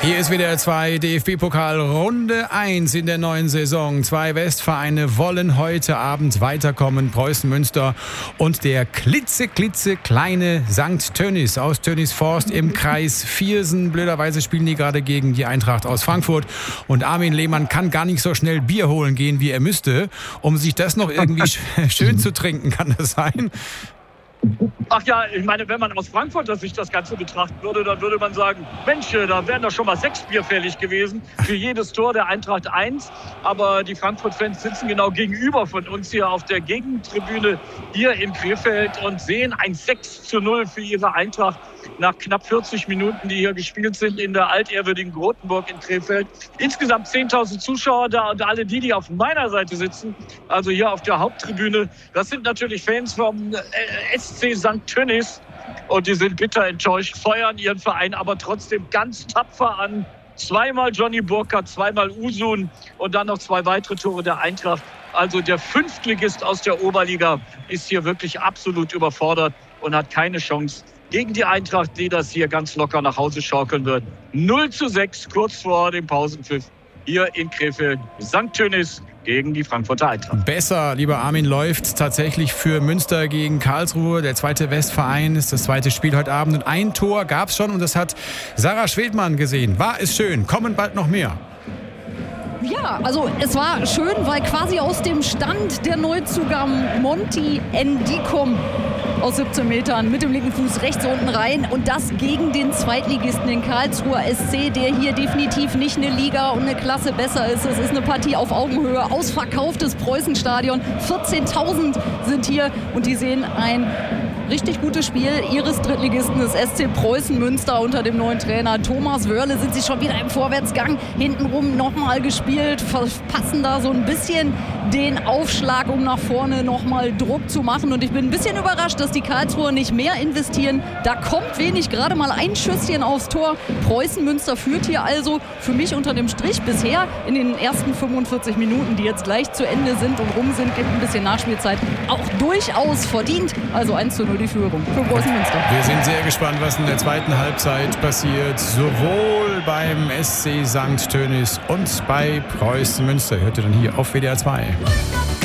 Hier ist wieder 2 DFB-Pokal Runde 1 in der neuen Saison. 2 Westvereine wollen heute Abend weiterkommen. Preußen Münster und der klitzekleine St. Tönnies aus Tönnies-Forst im Kreis Viersen. Blöderweise spielen die gerade gegen die Eintracht aus Frankfurt. Und Armin Lehmann kann gar nicht so schnell Bier holen gehen, wie er müsste, um sich das noch irgendwie schön zu trinken. Kann das sein? Ach ja, ich meine, wenn man aus Frankfurter Sicht das Ganze betrachten würde, dann würde man sagen, Mensch, da wären doch schon mal 6 Bier fällig gewesen für jedes Tor der Eintracht 1. Aber die Frankfurt-Fans sitzen genau gegenüber von uns hier auf der Gegentribüne hier in Krefeld und sehen ein 6:0 für ihre Eintracht nach knapp 40 Minuten, die hier gespielt sind in der altehrwürdigen Grotenburg in Krefeld. Insgesamt 10.000 Zuschauer da und alle die auf meiner Seite sitzen, also hier auf der Haupttribüne, das sind natürlich Fans vom SC St. Tönnies und die sind bitter enttäuscht, feuern ihren Verein aber trotzdem ganz tapfer an. 2-mal Johnny Burkhardt, 2-mal Usun und dann noch 2 weitere Tore der Eintracht. Also der Fünftligist aus der Oberliga ist hier wirklich absolut überfordert und hat keine Chance gegen die Eintracht, die das hier ganz locker nach Hause schaukeln wird. 0:6 kurz vor dem Pausenpfiff hier in Krefeld. St. Tönnies gegen die Frankfurter Eintracht. Besser, lieber Armin, läuft tatsächlich für Münster gegen Karlsruhe. Der zweite Westverein ist das zweite Spiel heute Abend. Und ein Tor gab es schon und das hat Sarah Schwedmann gesehen. War es schön? Kommen bald noch mehr? Ja, also es war schön, weil quasi aus dem Stand der Neuzugang Monty Ndikom aus 17 Metern mit dem linken Fuß rechts unten rein und das gegen den Zweitligisten, den Karlsruher SC, der hier definitiv nicht eine Liga und eine Klasse besser ist. Es ist eine Partie auf Augenhöhe, ausverkauftes Preußenstadion. 14.000 sind hier und die sehen ein richtig gutes Spiel ihres Drittligisten des SC Preußen Münster unter dem neuen Trainer Thomas Wörle. Sind sie schon wieder im Vorwärtsgang, hintenrum nochmal gespielt, verpassen da so ein bisschen den Aufschlag, um nach vorne nochmal Druck zu machen. Und ich bin ein bisschen überrascht, dass die Karlsruher nicht mehr investieren. Da kommt wenig, gerade mal ein Schüsschen aufs Tor. Preußen Münster führt hier also für mich unter dem Strich bisher in den ersten 45 Minuten, die jetzt gleich zu Ende sind und rum sind, gibt ein bisschen Nachspielzeit, auch durchaus verdient. Also 1:0 die Führung für Preußen Münster. Wir sind sehr gespannt, was in der zweiten Halbzeit passiert. Sowohl beim SC St. Tönnies und bei Preußen Münster. Hört ihr dann hier auf WDR 2.